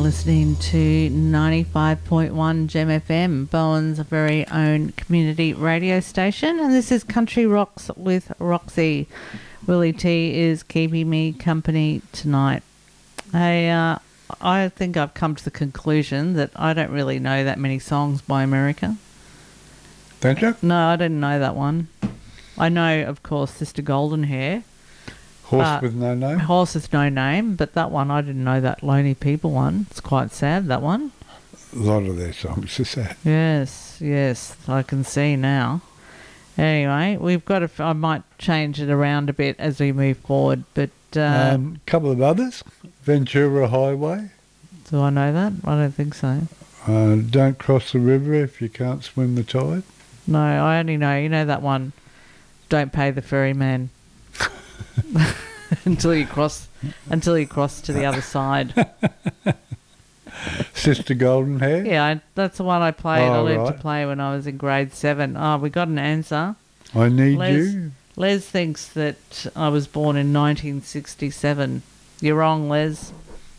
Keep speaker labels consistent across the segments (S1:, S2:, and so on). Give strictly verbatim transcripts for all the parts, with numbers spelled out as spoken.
S1: listening to ninety-five point one Gem F M, Bowen's very own community radio station, and this is Country Rocks with Roxy. Willie T is keeping me company tonight. Hey, uh, I think I've come to the conclusion that I don't really know that many songs by America.
S2: Don't you?
S1: No, I didn't know that one. I know, of course, Sister Golden Hair.
S2: Horse
S1: Uh,
S2: with no name?
S1: Horse with no name, but that one, I didn't know that Lonely People one. It's quite sad, that one.
S2: A lot of their songs are sad.
S1: Yes, yes, I can see now. Anyway, we've got to, I might change it around a bit as we move forward, but... A uh,
S2: um, couple of others. Ventura Highway.
S1: Do I know that? I don't think so.
S2: Uh, Don't Cross the River If You Can't Swim the Tide.
S1: No, I only know, you know that one, Don't Pay the Ferryman. until you cross until you cross to the other side.
S2: Sister Golden Hair?
S1: Yeah, I, that's the one I played.
S2: Oh,
S1: I learned
S2: right.
S1: to play when I was in grade seven. Oh, we got an answer.
S2: I Need
S1: Les,
S2: You.
S1: Les thinks that I was born in nineteen sixty-seven. You're wrong, Les.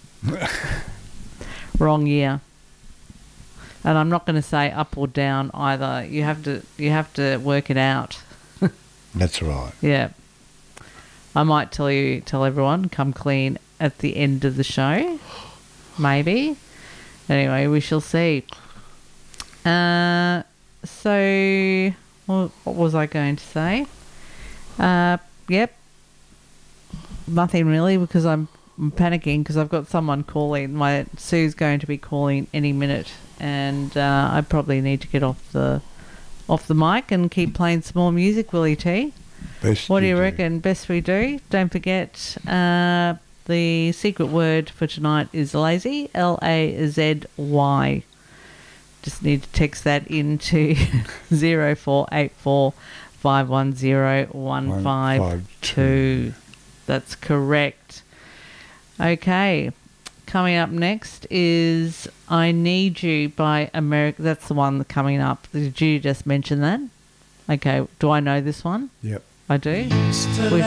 S1: Wrong year. And I'm not going to say up or down either. You have to you have to work it out.
S2: That's right.
S1: Yeah. I might tell you, tell everyone, come clean at the end of the show. Maybe. Anyway, we shall see. Uh, so, what, what was I going to say? Uh, yep. Nothing really, because I'm, I'm panicking because I've got someone calling. My Sue's going to be calling any minute, and uh, I probably need to get off the off the mic and keep playing some more music, Willie T.
S2: Best
S1: What do you
S2: do.
S1: reckon? Best we do. Don't forget, uh, the secret word for tonight is lazy. L A Z Y. Just need to text that into zero four eight four five one zero one five two. That's correct. Okay. Coming up next is I Need You by America. That's the one coming up. Did you just mention that? Okay. Do I know this one?
S2: Yep.
S1: I do. We've,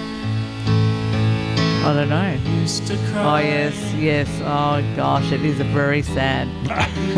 S1: I don't know. Oh, yes, yes. Oh, gosh, it is a very sad.